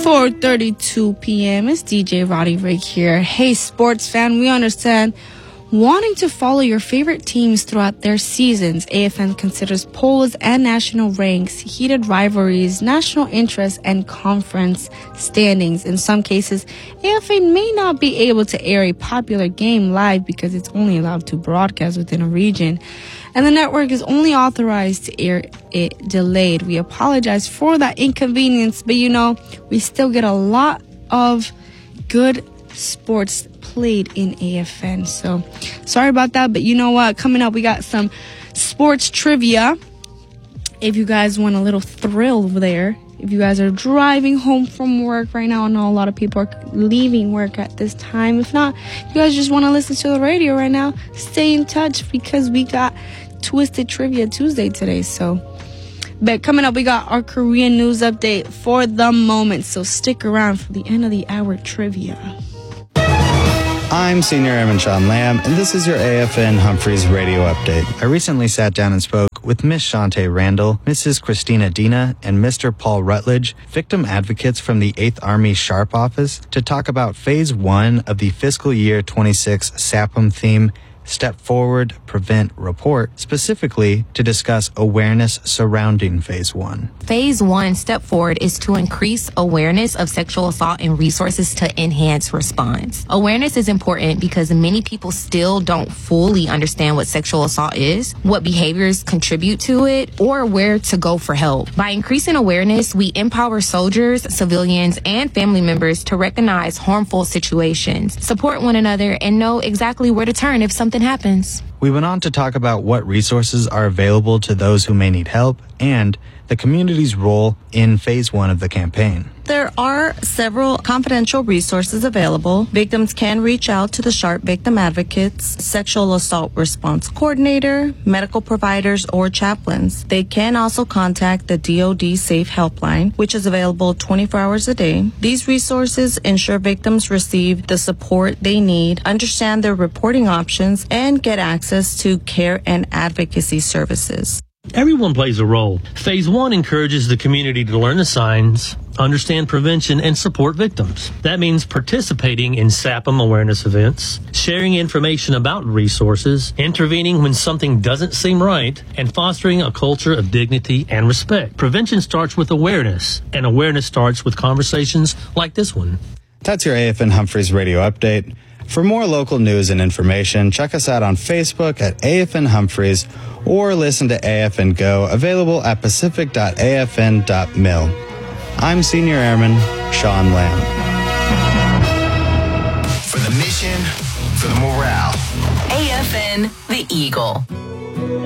4:32 p.m. It's DJ Roddy Rick here. Hey, sports fan, we understand wanting to follow your favorite teams throughout their seasons. AFN considers polls and national ranks, heated rivalries, national interest, and conference standings. In some cases, AFN may not be able to air a popular game live because it's only allowed to broadcast within a region, and the network is only authorized to air it delayed. We apologize for that inconvenience, but we still get a lot of good sports played in AFN. So sorry about that, but you know what? Coming up, we got some sports trivia. If you guys want a little thrill there, if you guys are driving home from work right now, I know a lot of people are leaving work at this time. If not, if you guys just want to listen to the radio right now, stay in touch because we got Twisted Trivia Tuesday today. But coming up, we got our Korean news update for the moment. So stick around for the end of the hour trivia. I'm Senior Airman Sean Lamb, and this is your AFN Humphreys radio update. I recently sat down and spoke with Miss Shantae Randall, Mrs. Christina Dina, and Mr. Paul Rutledge, victim advocates from the 8th Army SHARP office, to talk about Phase 1 of the fiscal year 26 SAPM theme, Step Forward, Prevent, Report, specifically to discuss awareness surrounding Phase 1. Phase 1, Step Forward, is to increase awareness of sexual assault and resources to enhance response. Awareness is important because many people still don't fully understand what sexual assault is, what behaviors contribute to it, or where to go for help. By increasing awareness, we empower soldiers, civilians, and family members to recognize harmful situations, support one another, and know exactly where to turn if something happens. We went on to talk about what resources are available to those who may need help and the community's role in Phase 1 of the campaign. There are several confidential resources available. Victims can reach out to the SHARP Victim Advocates, Sexual Assault Response Coordinator, medical providers, or chaplains. They can also contact the DoD Safe Helpline, which is available 24 hours a day. These resources ensure victims receive the support they need, understand their reporting options, and get access to care and advocacy services. Everyone plays a role. Phase 1 encourages the community to learn the signs, understand prevention, and support victims. That means participating in SAPM awareness events, sharing information about resources, intervening when something doesn't seem right, and fostering a culture of dignity and respect. Prevention starts with awareness, and awareness starts with conversations like this one. That's your AFN Humphreys radio update. For more local news and information, check us out on Facebook at AFN Humphreys or listen to AFN Go, available at pacific.afn.mil. I'm Senior Airman Sean Lamb. For the mission, for the morale. AFN, the Eagle.